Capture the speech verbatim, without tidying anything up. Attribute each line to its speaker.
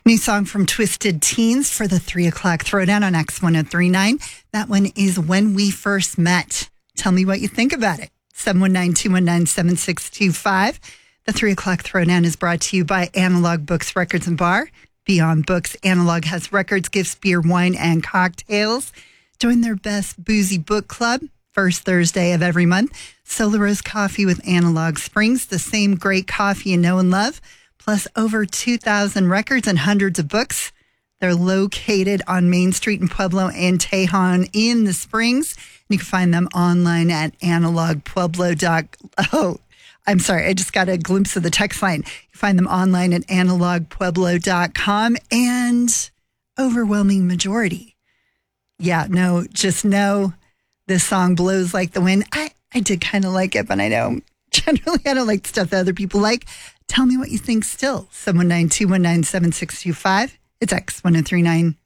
Speaker 1: New song from Twisted Teens for the three o'clock throwdown on X ten thirty-nine. That one is When We First Met. Tell me what you think about it. seven one nine, two one nine, seven six two five. The three o'clock throwdown is brought to you by Analog Books, Records and Bar. Beyond Books, Analog has records, gifts, beer, wine, and cocktails. Join their best boozy book club first Thursday of every month. Solar Roast Coffee with Analog Springs, the same great coffee you know and love, plus over two thousand records and hundreds of books. They're located on Main Street in Pueblo and Tejon in the Springs. You can find them online at analog pueblo dot com. Oh, I'm sorry. I just got a glimpse of the text line. You can find them online at analog pueblo dot com, and overwhelming majority. Yeah, no, just know this song blows like the wind. I, I did kind of like it, but I know generally I don't like stuff that other people like. Tell me what you think still. seven one nine, two one nine, seven six two five. It's X ten thirty-nine.